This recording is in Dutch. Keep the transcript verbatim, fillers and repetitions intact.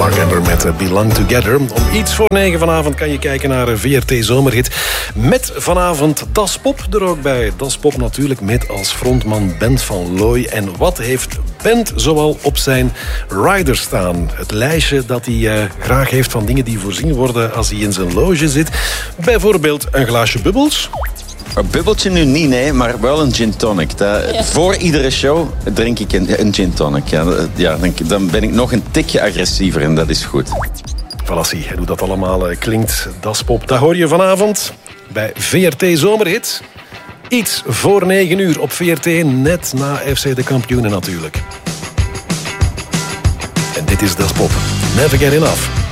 Mark Amber met Belong Together. Om iets voor negen vanavond kan je kijken naar V R T Zomerhit. Met vanavond Das Pop er ook bij. Das Pop natuurlijk met als frontman Bent van Looy. En wat heeft Bent zoal op zijn rider staan? Het lijstje dat hij uh, graag heeft van dingen die voorzien worden als hij in zijn loge zit. Bijvoorbeeld een glaasje bubbels. Een bubbeltje nu niet, nee, maar wel een gin tonic. Dat, ja. Voor iedere show drink ik een, een gin tonic. Ja, ja, dan, dan ben ik nog een tikje agressiever en dat is goed. Valassie, hoe dat allemaal uh, klinkt, Das Pop, dat hoor je vanavond bij V R T Zomerhit. Iets voor negen uur op V R T, net na F C de Kampioenen natuurlijk. En dit is Das Pop. Never get enough.